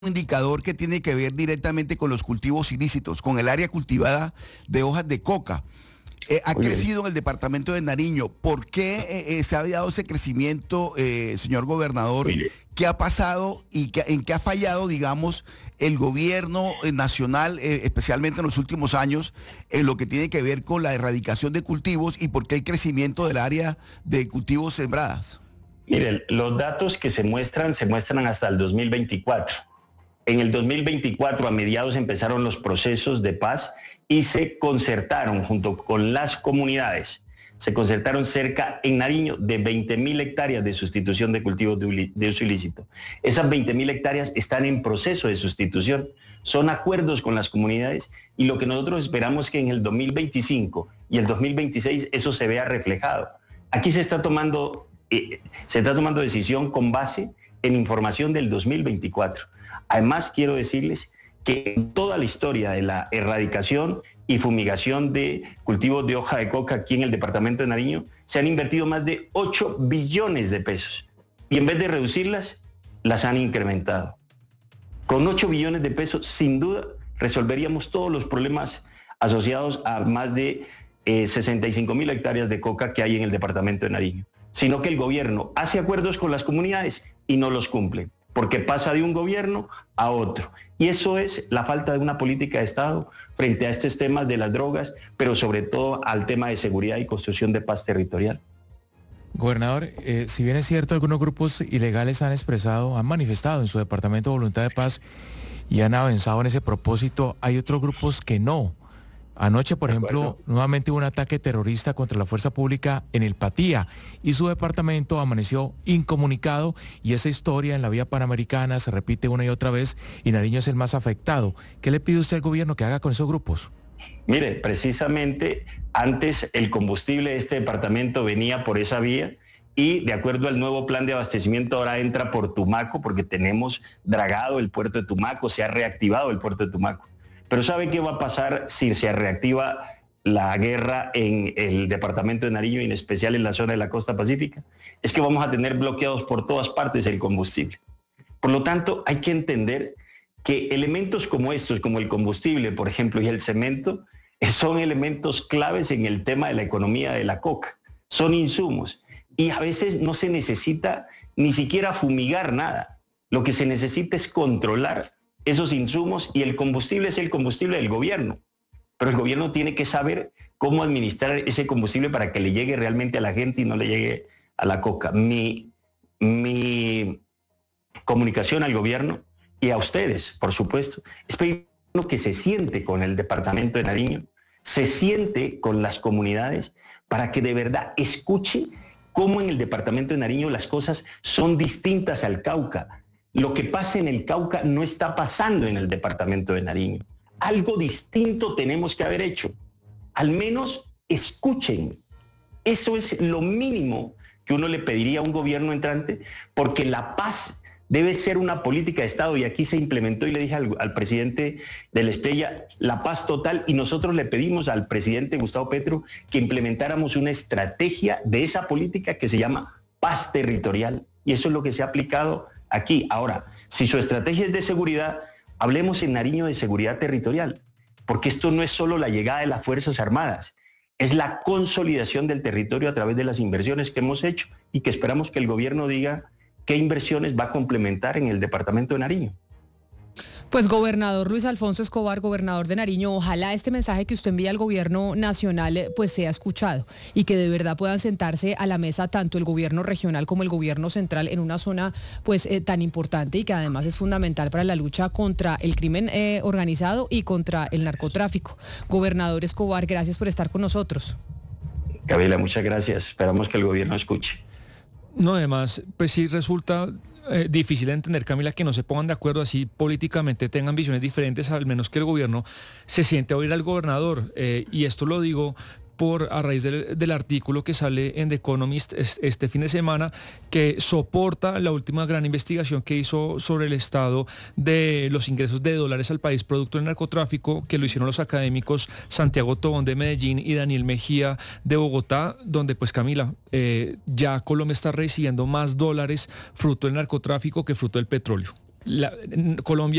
un indicador que tiene que ver directamente con los cultivos ilícitos, con el área cultivada de hojas de coca. Ha Oye, crecido en el departamento de Nariño. ¿Por qué se ha dado ese crecimiento, señor gobernador? oye, ¿Qué ha pasado y en qué ha fallado, digamos, el gobierno nacional, especialmente en los últimos años, en lo que tiene que ver con la erradicación de cultivos y por qué el crecimiento del área de cultivos sembradas? mire, los datos que se muestran hasta el 2024. En el 2024, a mediados, empezaron los procesos de paz y se concertaron junto con las comunidades. Se concertaron cerca en Nariño de 20.000 hectáreas de sustitución de cultivos de uso ilícito. Esas 20.000 hectáreas están en proceso de sustitución. Son acuerdos con las comunidades y lo que nosotros esperamos es que en el 2025 y el 2026 eso se vea reflejado. Aquí se está tomando decisión con base en información del 2024. Además, quiero decirles que en toda la historia de la erradicación y fumigación de cultivos de hoja de coca aquí en el departamento de Nariño, se han invertido más de 8 billones de pesos. Y en vez de reducirlas, las han incrementado. Con 8 billones de pesos, sin duda, resolveríamos todos los problemas asociados a más de 65.000 hectáreas de coca que hay en el departamento de Nariño. Sino que el gobierno hace acuerdos con las comunidades y no los cumple, porque pasa de un gobierno a otro. Y eso es la falta de una política de Estado frente a estos temas de las drogas, pero sobre todo al tema de seguridad y construcción de paz territorial. Gobernador, si bien es cierto, algunos grupos ilegales han manifestado en su departamento voluntad de paz y han avanzado en ese propósito, hay otros grupos que no. Anoche, por ejemplo, nuevamente hubo un ataque terrorista contra la fuerza pública en el Patía y su departamento amaneció incomunicado y esa historia en la vía panamericana se repite una y otra vez y Nariño es el más afectado. ¿Qué le pide usted al gobierno que haga con esos grupos? Mire, precisamente antes el combustible de este departamento venía por esa vía y de acuerdo al nuevo plan de abastecimiento ahora entra por Tumaco porque tenemos dragado el puerto de Tumaco, se ha reactivado el puerto de Tumaco. Pero ¿sabe qué va a pasar si se reactiva la guerra en el departamento de Nariño y en especial en la zona de la costa pacífica? Es que vamos a tener bloqueados por todas partes el combustible. Por lo tanto, hay que entender que elementos como estos, como el combustible, por ejemplo, y el cemento, son elementos claves en el tema de la economía de la coca. Son insumos y a veces no se necesita ni siquiera fumigar nada. Lo que se necesita es controlar esos insumos y el combustible es el combustible del gobierno. Pero el gobierno tiene que saber cómo administrar ese combustible para que le llegue realmente a la gente y no le llegue a la coca. Mi comunicación al gobierno y a ustedes, por supuesto, es pedir que se siente con el departamento de Nariño, se siente con las comunidades para que de verdad escuche cómo en el departamento de Nariño las cosas son distintas al Cauca. Lo que pasa en el Cauca no está pasando en el departamento de Nariño. Algo distinto tenemos que haber hecho. Al menos escuchen. Eso es lo mínimo que uno le pediría a un gobierno entrante, porque la paz debe ser una política de Estado y aquí se implementó y le dije al presidente de la Estrella la paz total y nosotros le pedimos al presidente Gustavo Petro que implementáramos una estrategia de esa política que se llama paz territorial y eso es lo que se ha aplicado aquí. Ahora, si su estrategia es de seguridad, hablemos en Nariño de seguridad territorial, porque esto no es solo la llegada de las Fuerzas Armadas, es la consolidación del territorio a través de las inversiones que hemos hecho y que esperamos que el gobierno diga qué inversiones va a complementar en el departamento de Nariño. Pues gobernador Luis Alfonso Escobar, gobernador de Nariño, ojalá este mensaje que usted envía al gobierno nacional pues sea escuchado y que de verdad puedan sentarse a la mesa tanto el gobierno regional como el gobierno central en una zona pues tan importante y que además es fundamental para la lucha contra el crimen organizado y contra el narcotráfico. Gobernador Escobar, gracias por estar con nosotros. Gabriela, muchas gracias. Esperamos que el gobierno escuche. No, además, pues sí resulta difícil de entender, Camila, que no se pongan de acuerdo así políticamente, tengan visiones diferentes, al menos que el gobierno se siente a oír al gobernador. Y esto lo digo a raíz del artículo que sale en The Economist este fin de semana, que soporta la última gran investigación que hizo sobre el estado de los ingresos de dólares al país producto del narcotráfico, que lo hicieron los académicos Santiago Tobón de Medellín y Daniel Mejía de Bogotá, donde pues Camila, ya Colombia está recibiendo más dólares fruto del narcotráfico que fruto del petróleo. Colombia